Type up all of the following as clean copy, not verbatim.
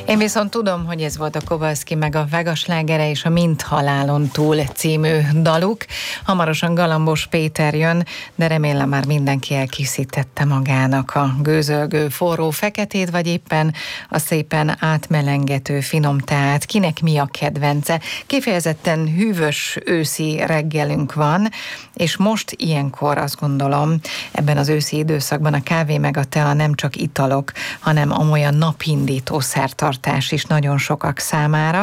Én viszont tudom, hogy ez volt a Kowalski meg a Vega slágere és a Mint halálon túl című daluk. Hamarosan Galambos Péter jön, de remélem már mindenki elkészítette magának a gőzölgő forró feketét, vagy éppen a szépen átmelengető finom teát. Kinek mi a kedvence? Kifejezetten hűvös őszi reggelünk van, és most ilyenkor azt gondolom, ebben az őszi időszakban a kávé meg a tea nem csak italok, hanem amolyan napindító szertartás is nagyon sokak számára.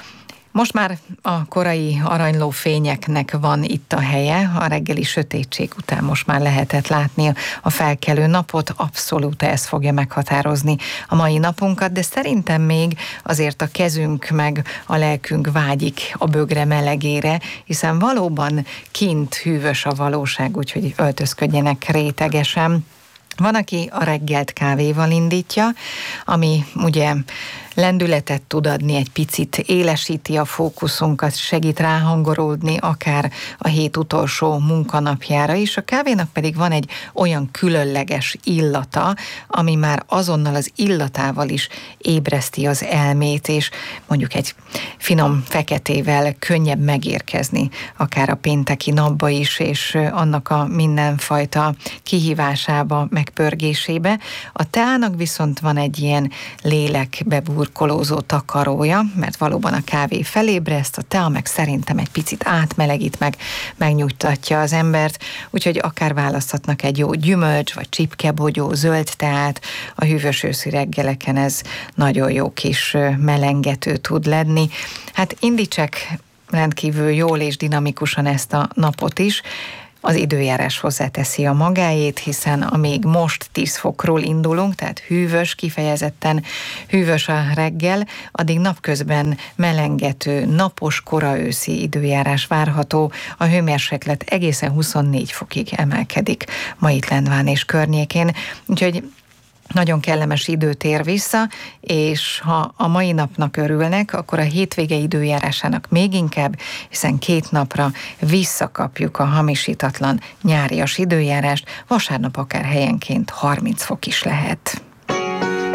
Most már a korai aranyló fényeknek van itt a helye, a reggeli sötétség után most már lehetett látni a felkelő napot, abszolút ez fogja meghatározni a mai napunkat, de szerintem még azért a kezünk meg a lelkünk vágyik a bögre melegére, hiszen valóban kint hűvös a valóság, úgyhogy öltözködjenek rétegesen. Van, aki a reggelt kávéval indítja, ami ugye lendületet tud adni, egy picit élesíti a fókuszunkat, segít ráhangolódni akár a hét utolsó munkanapjára is. A kávénak pedig van egy olyan különleges illata, ami már azonnal az illatával is ébreszti az elmét, és mondjuk egy finom feketével könnyebb megérkezni akár a pénteki napba is, és annak a mindenfajta kihívásába, megpörgésébe. A teának viszont van egy ilyen lélekbeburkolózó takarója, mert valóban a kávé felébreszt, a tea meg szerintem egy picit átmelegít, megnyugtatja az embert, úgyhogy akár választhatnak egy jó gyümölcs, vagy csipkebogyó, zöld teát, a hűvös őszi reggeleken ez nagyon jó kis melengető tud lenni. Hát indítsák rendkívül jól és dinamikusan ezt a napot is. Az időjárás hozzáteszi a magáét, hiszen amíg most 10 fokról indulunk, tehát hűvös, kifejezetten hűvös a reggel, addig napközben melengető, napos, koraőszi időjárás várható. A hőmérséklet egészen 24 fokig emelkedik ma itt Lendván és környékén, úgyhogy nagyon kellemes idő tér vissza, és ha a mai napnak örülnek, akkor a hétvége időjárásának még inkább, hiszen 2 napra visszakapjuk a hamisítatlan nyárias időjárást, vasárnap akár helyenként 30 fok is lehet.